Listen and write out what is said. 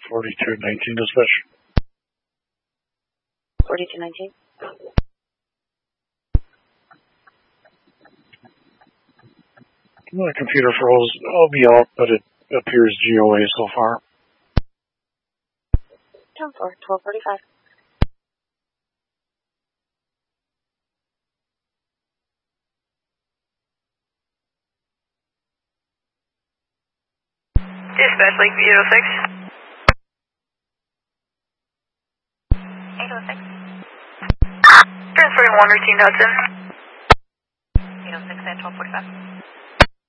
4219 dispatch. 4219. The computer froze. I'll be out, but it appears GOA so far. Town 4, 1245. Dispatch, Lakeview 806. 806. Transferring 1 routine Hudson. 806 at 1245.